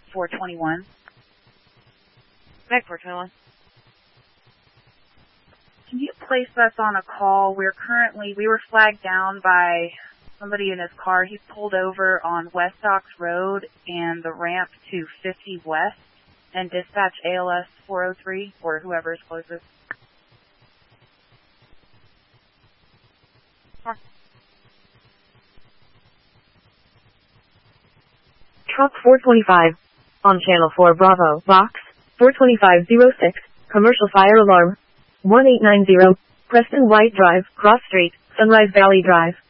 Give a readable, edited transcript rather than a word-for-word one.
421. Meg 421. Can you place us on a call? We were flagged down by somebody in his car. He's pulled over on West Ox Road and the ramp to 50 West, and dispatch ALS 403 or whoever is closest. Truck 425. On Channel 4 Bravo, Box 42506, Commercial Fire Alarm 1890, Preston White Drive, Cross Street, Sunrise Valley Drive.